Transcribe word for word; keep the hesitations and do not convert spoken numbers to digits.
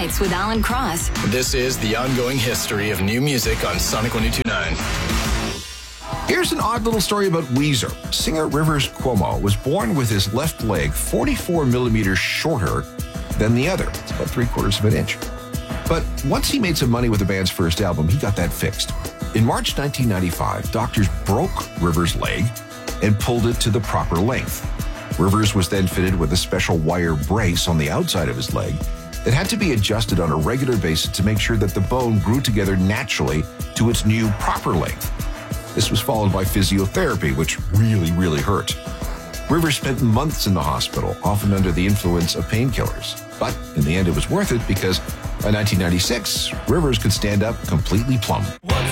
Nights with Alan Cross. This is the ongoing history of new music on Sonic one oh two point nine. Here's an odd little story about Weezer. Singer Rivers Cuomo was born with his left leg forty-four millimeters shorter than the other. It's about three quarters of an inch. But once he made some money with the band's first album, he got that fixed. In March nineteen ninety-five, doctors broke Rivers' leg and pulled it to the proper length. Rivers was then fitted with a special wire brace on the outside of his leg that had to be adjusted on a regular basis to make sure that the bone grew together naturally to its new proper length. This was followed by physiotherapy, which really, really hurt. Rivers spent months in the hospital, often under the influence of painkillers. But in the end, it was worth it because by nineteen ninety-six, Rivers could stand up completely plumb.